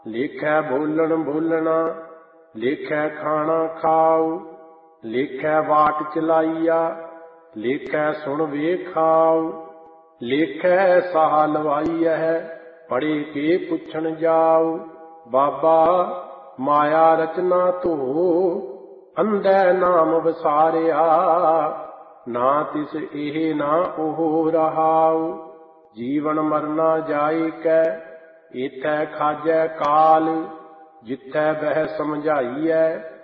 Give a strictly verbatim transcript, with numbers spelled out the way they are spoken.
ਲੇਖੈ ਬੋਲਣ ਬੋਲਣਾ, ਲੇਖੈ ਖਾਣਾ ਖਾਉ, ਲੇਖੈ ਵਾਟ ਚਲਾਈਆ, ਲੇਖੈ ਸੁਣ ਵੇਖਾਉ, ਲੇਖੈ ਸਾਹ ਲਵਾਈਐ, ਪੜ੍ਹੇ ਕੇ ਪੁੱਛਣ ਜਾਉ। ਬਾਬਾ ਮਾਇਆ ਰਚਨਾ ਧੋ, ਅੰਧੈ ਨਾਮ ਵਿਸਾਰਿਆ, ਨਾ ਤਿਸ ਇਹ ਨਾ ਉਹ ਰਹਾਉ। ਜੀਵਨ ਮਰਨਾ ਜਾਇ ਕੈ, ਏਥੈ ਖਾਜੈ ਕਾਲ, ਜਿਥੈ ਬਹਿ ਸਮਝਾਈਐ,